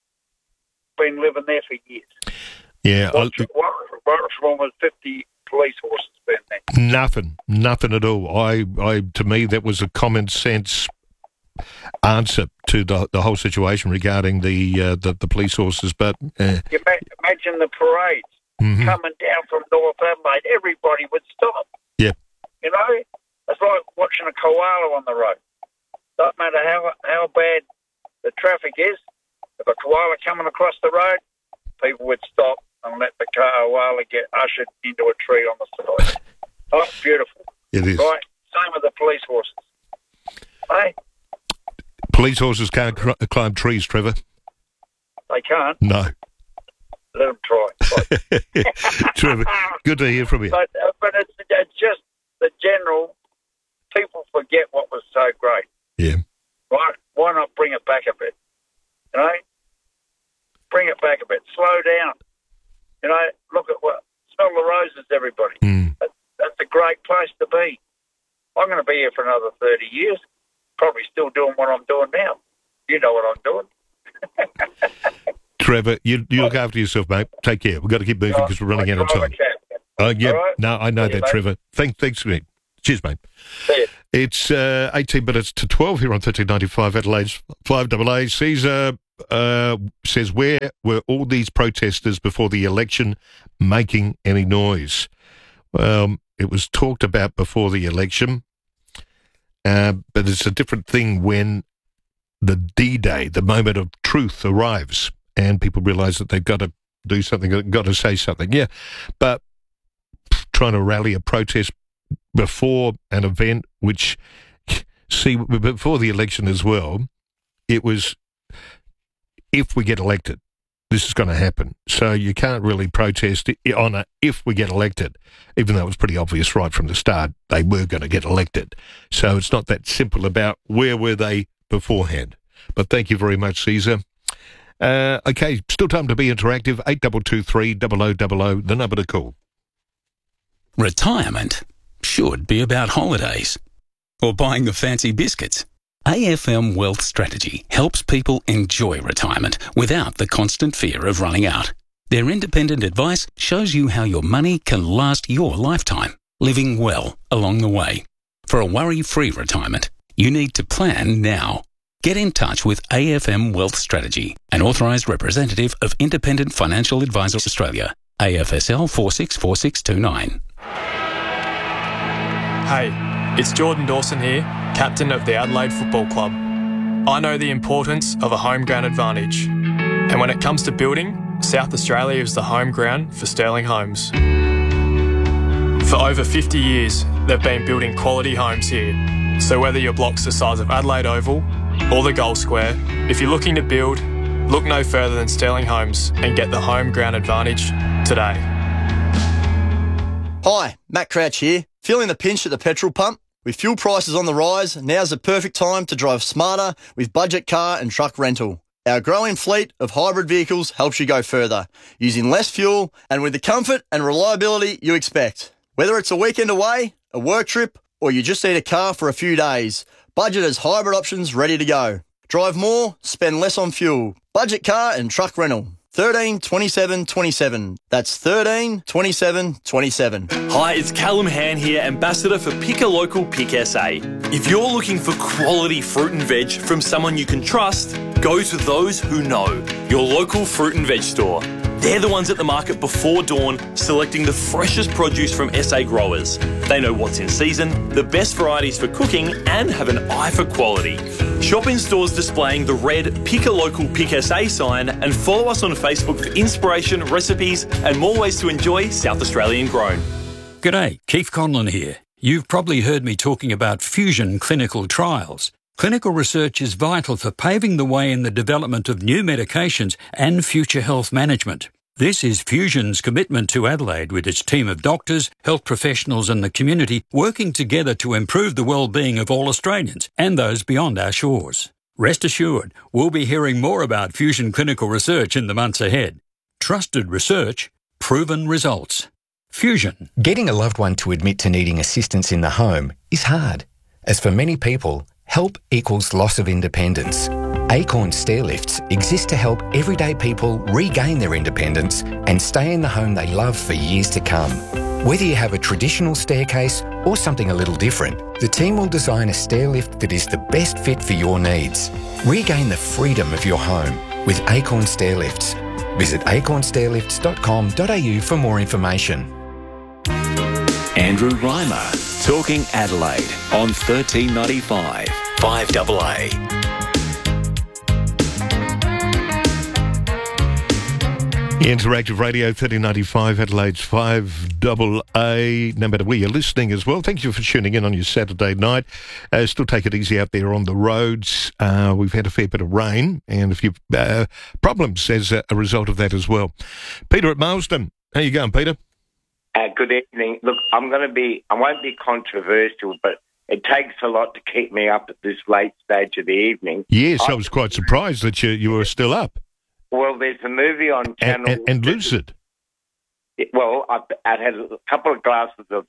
been living there for years. Yeah, What's, I, what, what's wrong with fifty police horses being there? nothing, nothing at all. I, I, to me, that was a common sense answer to the the whole situation regarding the uh, the, the police horses. But uh, you ma- imagine the parades mm-hmm. coming down from North Adelaide. Everybody would stop. Yeah, you know, it's like watching a koala on the road. Doesn't matter how how bad the traffic is. If a koala coming across the road, people would stop and let the koala get ushered into a tree on the side. Oh, beautiful. It is. Right. Same with the police horses. Hey? Police horses can't cr- climb trees, Trevor. They can't. No. Let them try. Trevor, good to hear from you. But, uh, but it's, it's just the general, people forget what was so great. Yeah. Right? Why not bring it back a bit? You know? Bring it back a bit. Slow down. You know, look at what, smell the roses, everybody. Mm. That, that's a great place to be. I'm going to be here for another thirty years, probably still doing what I'm doing now. You know what I'm doing. Trevor, you, you look after yourself, mate. Take care. We've got to keep moving because we're running out of time. Oh, yeah. Right. No, I know that, Trevor. Thank, thanks, mate. Cheers, mate. It's uh, eighteen minutes to twelve here on thirteen ninety-five Adelaide's five A A. Caesar uh, says, where were all these protesters before the election making any noise? Well, it was talked about before the election, uh, but it's a different thing when the D-Day, the moment of truth, arrives and people realise that they've got to do something, they've got to say something. Yeah, but trying to rally a protest before an event, which, see, before the election as well, it was, if we get elected, this is going to happen. So you can't really protest on a if we get elected, even though it was pretty obvious right from the start they were going to get elected. So it's not that simple about where were they beforehand. But thank you very much, Caesar. Uh, okay, still time to be interactive. eight two two three, double oh double oh, the number to call. Retirement should be about holidays or buying the fancy biscuits. A F M Wealth Strategy helps people enjoy retirement without the constant fear of running out. Their independent advice shows you how your money can last your lifetime, living well along the way. For a worry-free retirement, you need to plan now. Get in touch with A F M Wealth Strategy, an authorised representative of Independent Financial Advisors Australia, A F S L four six four six two nine. Hey, it's Jordan Dawson here, captain of the Adelaide Football Club. I know the importance of a home ground advantage. And when it comes to building, South Australia is the home ground for Sterling Homes. For over fifty years, they've been building quality homes here. So whether your block's the size of Adelaide Oval or the Gold Square, if you're looking to build, look no further than Sterling Homes and get the home ground advantage today. Hi, Matt Crouch here. Feeling the pinch at the petrol pump? With fuel prices on the rise, now's the perfect time to drive smarter with budget car and truck rental. Our growing fleet of hybrid vehicles helps you go further, using less fuel and with the comfort and reliability you expect. Whether it's a weekend away, a work trip, or you just need a car for a few days, Budget has hybrid options ready to go. Drive more, spend less on fuel. Budget car and truck rental. thirteen twenty-seven twenty-seven. That's thirteen twenty-seven twenty-seven. Hi, it's Callum Han here, Ambassador for Pick a Local Pick S A. If you're looking for quality fruit and veg from someone you can trust, go to those who know, your local fruit and veg store. They're the ones at the market before dawn, selecting the freshest produce from S A growers. They know what's in season, the best varieties for cooking, and have an eye for quality. Shop in stores displaying the red Pick a Local Pick S A sign and follow us on Facebook for inspiration, recipes, and more ways to enjoy South Australian grown. G'day, Keith Conlon here. You've probably heard me talking about fusion clinical trials. Clinical research is vital for paving the way in the development of new medications and future health management. This is Fusion's commitment to Adelaide with its team of doctors, health professionals and the community working together to improve the well-being of all Australians and those beyond our shores. Rest assured, we'll be hearing more about Fusion clinical research in the months ahead. Trusted research, proven results. Fusion. Getting a loved one to admit to needing assistance in the home is hard, as for many people, help equals loss of independence. Acorn Stairlifts exist to help everyday people regain their independence and stay in the home they love for years to come. Whether you have a traditional staircase or something a little different, the team will design a stairlift that is the best fit for your needs. Regain the freedom of your home with Acorn Stairlifts. Visit acorn stairlifts dot com dot a u for more information. Andrew Reimer, talking Adelaide on thirteen ninety-five, five A A. Interactive Radio thirteen ninety-five, Adelaide's five A A. No matter where you're listening as well, thank you for tuning in on your Saturday night. Uh, still take it easy out there on the roads. Uh, we've had a fair bit of rain and a few uh, problems as a, a result of that as well. Peter at Marsden, how you going, Peter? Uh, good evening. Look, I'm going to be, I won't be controversial, but it takes a lot to keep me up at this late stage of the evening. Yes, I, I was quite surprised that you, you were still up. Well, there's a movie on Channel... And, and, and lucid. Well, I've, I'd had a couple of glasses of that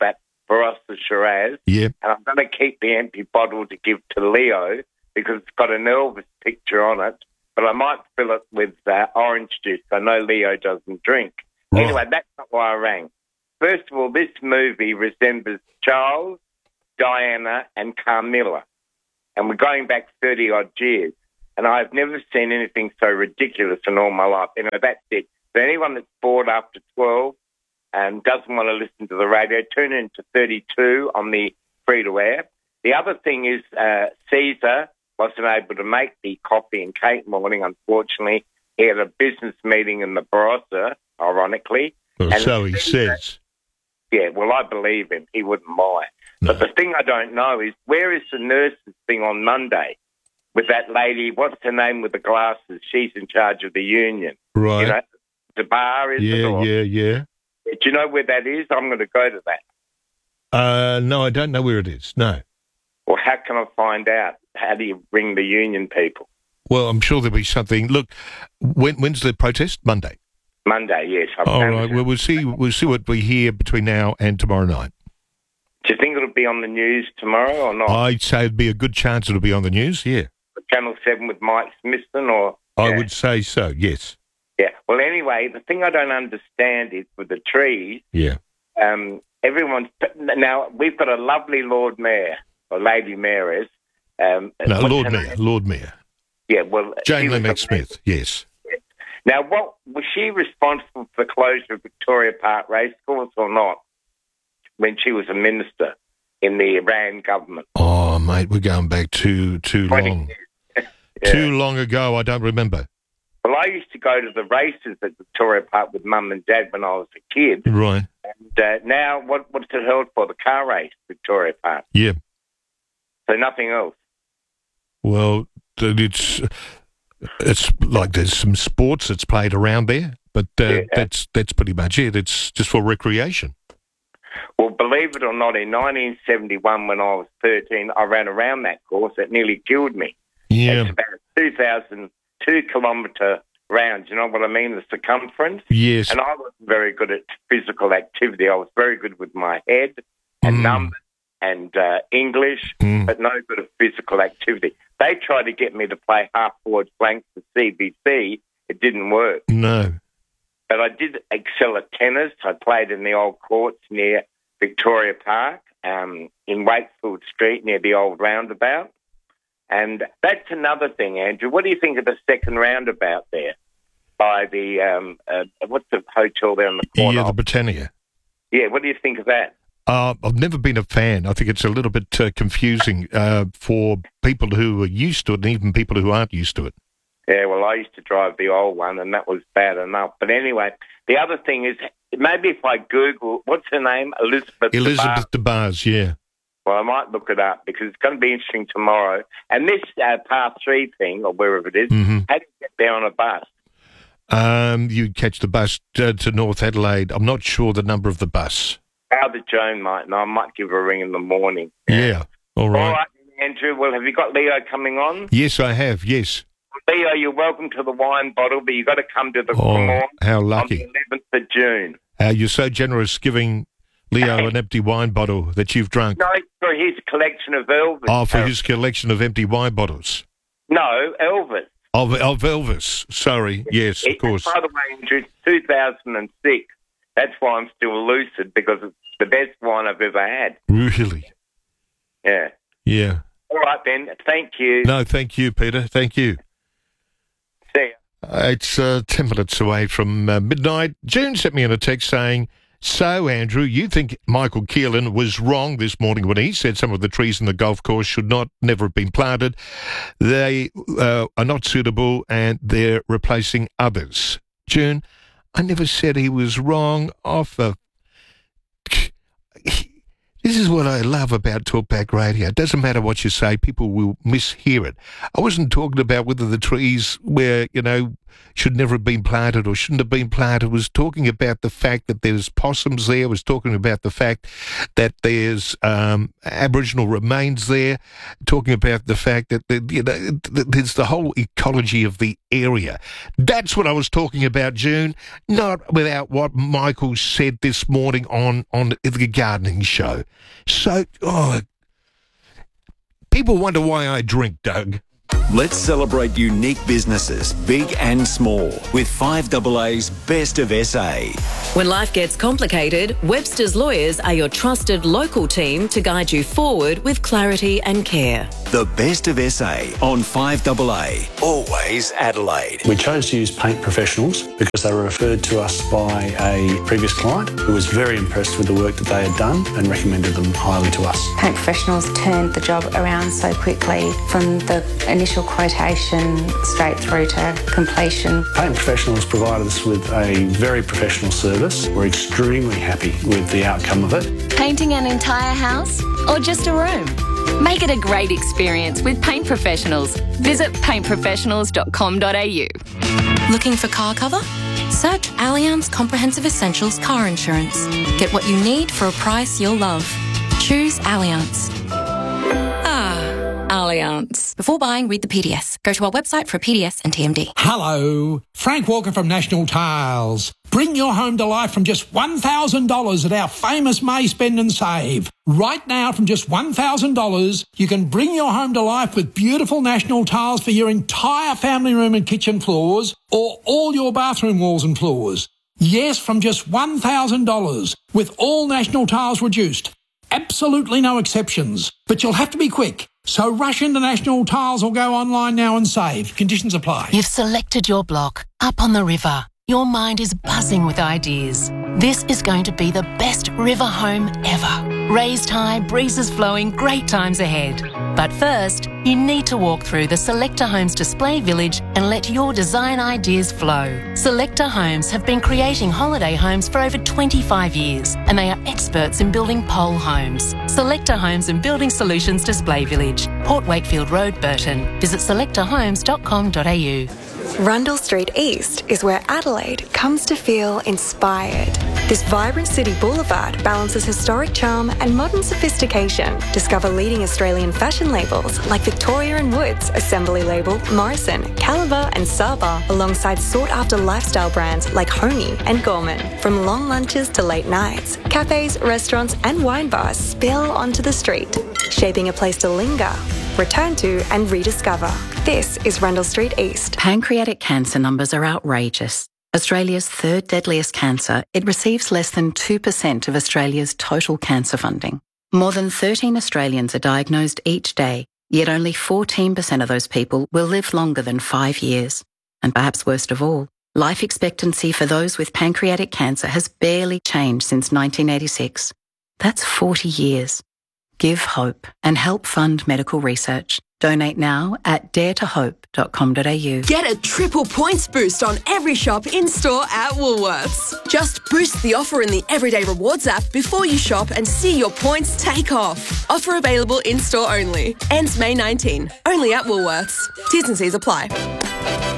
Barossa Shiraz. Yeah. And I'm going to keep the empty bottle to give to Leo because it's got an Elvis picture on it. But I might fill it with uh, orange juice. I know Leo doesn't drink. Right. Anyway, that's not why I rang. First of all, this movie resembles Charles, Diana, and Carmilla. And we're going back thirty-odd years. And I've never seen anything so ridiculous in all my life. Anyway, that's it. For anyone that's bored after twelve and doesn't want to listen to the radio, tune in to thirty-two on the free-to-air. The other thing is uh, Caesar wasn't able to make the coffee and cake morning, unfortunately. He had a business meeting in the Barossa, ironically. Well, and so he Caesar, says. Yeah, well, I believe him. He wouldn't lie. No. But the thing I don't know is where is the nurses thing on Monday with that lady, what's her name with the glasses? She's in charge of the union. Right. You know, the bar, is it? Yeah, Or, yeah, yeah. do you know where that is? I'm going to go to that. Uh, no, I don't know where it is. No. Well, how can I find out? How do you ring the union people? Well, I'm sure there'll be something. Look, when, when's the protest? Monday. Monday, yes. I'm All going right. to- Well, we'll see. We'll see what we hear between now and tomorrow night. Do you think it'll be on the news tomorrow or not? I'd say it'd be a good chance it'll be on the news. Yeah, Channel seven with Mike Smithson or... I yeah. would say so. Yes. Yeah. Well, anyway, the thing I don't understand is with the trees, Yeah. um, everyone's... Now, we've got a lovely Lord Mayor, or Lady Mayoress. Um, No, what's Lord her Mayor. name? Lord Mayor. Yeah, well... Jane she was Lee a- Smith. Yes. Now, what was she responsible for the closure of Victoria Park Racecourse or not when she was a minister in the Iran government? Oh, mate, we're going back too too twenty long. years. Too long ago. I don't remember. Well, I used to go to the races at Victoria Park with Mum and Dad when I was a kid. Right. And uh, now, what, what's it held for? The car race, Victoria Park. Yeah. So nothing else. Well, th- it's it's like there's some sports that's played around there, but uh, Yeah. that's that's pretty much it. It's just for recreation. Well, believe it or not, in nineteen seventy-one, when I was thirteen, I ran around that course. It nearly killed me. Yeah. It's about a two thousand two kilometre round. You know what I mean? The circumference. Yes. And I wasn't very good at physical activity. I was very good with my head and Mm. numbers and uh, English, Mm. but no good at physical activity. They tried to get me to play half forward flank for C B C. It didn't work. No. But I did excel at tennis. I played in the old courts near Victoria Park, um, in Wakefield Street near the old roundabout. And that's another thing, Andrew. What do you think of the second roundabout there by the, um, uh, what's the hotel there in the corner? Yeah, the Britannia. Yeah, what do you think of that? Uh, I've never been a fan. I think it's a little bit uh, confusing uh, for people who are used to it and even people who aren't used to it. Yeah, well, I used to drive the old one, and that was bad enough. But anyway, the other thing is, maybe if I Google, what's her name? Elizabeth Elizabeth DeBars, yeah. Well, I might look it up because it's going to be interesting tomorrow. And this uh, part three thing, or wherever it is, Mm-hmm. how do you get there on a bus? Um, you catch the bus uh, to North Adelaide. I'm not sure the number of the bus. Either Joan might, and I might give her a ring in the morning. Yeah. All right. All right, Andrew. Well, have you got Leo coming on? Yes, I have. Yes. Leo, you're welcome to the wine bottle, but you've got to come to the Oh, Cremorne how on lucky. the eleventh of June. Uh, you're so generous giving Leo an empty wine bottle that you've drunk. No, for his collection of Elvis. Oh, for his collection of empty wine bottles. No, Elvis. Of, of Elvis. Sorry. Yes, of It- course. By the way, Andrew, it's two thousand six. That's why I'm still lucid, because it's the best wine I've ever had. Really? Yeah. Yeah. All right, then. Thank you. No, thank you, Peter. Thank you. See ya. Uh, it's uh, ten minutes away from uh, midnight. June sent me in a text saying, so, Andrew, you think Michael Keelan was wrong this morning when he said some of the trees in the golf course should not never have been planted. They uh, are not suitable and they're replacing others. June, I never said he was wrong. Off a... This is what I love about Talkback Radio. It doesn't matter what you say, people will mishear it. I wasn't talking about whether the trees were, you know, should never have been planted or shouldn't have been planted, was talking about the fact that there's possums there, was talking about the fact that there's um, Aboriginal remains there, talking about the fact that, the, you know, there's the whole ecology of the area. That's what I was talking about, June, not without what Michael said this morning on, on the gardening show. So, oh, people wonder why I drink, Doug. Let's celebrate unique businesses, big and small, with five A A's Best of S A. When life gets complicated, Webster's Lawyers are your trusted local team to guide you forward with clarity and care. The Best of S A on five A A. Always Adelaide. We chose to use Paint Professionals because they were referred to us by a previous client who was very impressed with the work that they had done and recommended them highly to us. Paint Professionals turned the job around so quickly from the initial quotation straight through to completion. Paint Professionals provided us with a very professional service. We're extremely happy with the outcome of it. Painting an entire house or just a room? Make it a great experience with Paint Professionals. Visit paint professionals dot com dot a u. Looking for car cover? Search Allianz Comprehensive Essentials Car Insurance. Get what you need for a price you'll love. Choose Allianz. Ah, Allianz. Before buying, read the P D S. Go to our website for a P D S and T M D. Hello, Frank Walker from National Tiles. Bring your home to life from just one thousand dollars at our famous May Spend and Save. Right now, from just one thousand dollars, you can bring your home to life with beautiful National Tiles for your entire family room and kitchen floors, or all your bathroom walls and floors. Yes, from just one thousand dollars, with all National Tiles reduced. Absolutely no exceptions. But you'll have to be quick. So rush into National Tiles or go online now and save. Conditions apply. You've selected your block up on the river. Your mind is buzzing with ideas. This is going to be the best river home ever. Raised high, breezes flowing, great times ahead. But first, you need to walk through the Selector Homes Display Village and let your design ideas flow. Selector Homes have been creating holiday homes for over twenty-five years, and they are experts in building pole homes. Selector Homes and Building Solutions Display Village, Port Wakefield Road, Burton. Visit selector homes dot com dot a u. Rundle Street East is where Adelaide comes to feel inspired. This vibrant city boulevard balances historic charm and modern sophistication. Discover leading Australian fashion labels like Victoria and Woods, Assembly Label, Morrison, Caliber and Saba, alongside sought-after lifestyle brands like Honey and Gorman. From long lunches to late nights, cafes, restaurants and wine bars spill onto the street, shaping a place to linger, return to and rediscover. This is Rundle Street East. Pancreatic cancer numbers are outrageous. Australia's third deadliest cancer, it receives less than two percent of Australia's total cancer funding. More than thirteen Australians are diagnosed each day, yet only fourteen percent of those people will live longer than five years. And perhaps worst of all, life expectancy for those with pancreatic cancer has barely changed since nineteen eighty-six. That's forty years. Give hope and help fund medical research. Donate now at dare to hope dot com dot a u. Get a triple points boost on every shop in-store at Woolworths. Just boost the offer in the Everyday Rewards app before you shop and see your points take off. Offer available in-store only. Ends May nineteenth. Only at Woolworths. T's and C's apply.